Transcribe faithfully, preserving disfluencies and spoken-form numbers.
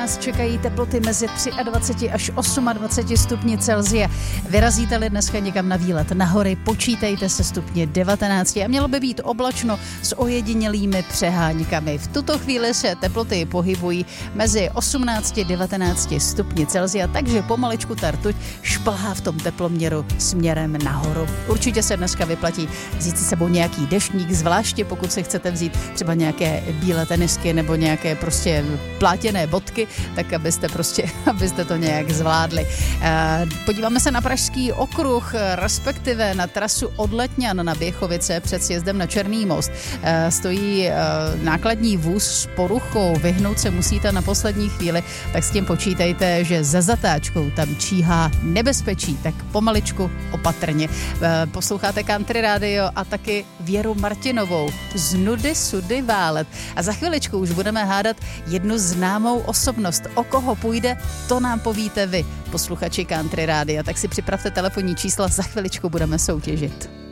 nás čekají teploty mezi dvacet tři až dvacet osm stupni Celsia. Vyrazíte-li dneska někam na výlet na hory, počítejte se stupně devatenáct a mělo by být oblačno s ojedinělými přeháňkami. V tuto chvíli se teploty pohybují mezi osmnáct a devatenáct stupni Celsia, takže pomaličku ta rtuť šplhá v tom teploměru směrem nahoru. Určitě se dneska vyplatí vzít si sebou nějaký deštník, zvláště pokud si chcete vzít třeba nějaké bílé tenisky nebo nějaké prostě plátěné bodky, tak abyste prostě, abyste to nějak zvládli. Podíváme se na Pražský okruh, respektive na trasu od Letňan na Běchovice před sjezdem na Černý most. Stojí nákladní vůz s poruchou, vyhnout se musíte na poslední chvíli, tak s tím počítejte, že za zatáčkou tam číhá nebezpečí, tak pomaličku opatrně. Posloucháte Country Radio a taky Věru Martinovou z Nudy sudy válet. A za chviličku už budeme hádat jednu známou osobnost. O koho půjde, to nám povíte vy, posluchači Country Rádia. Tak si připravte telefonní čísla, za chviličku budeme soutěžit.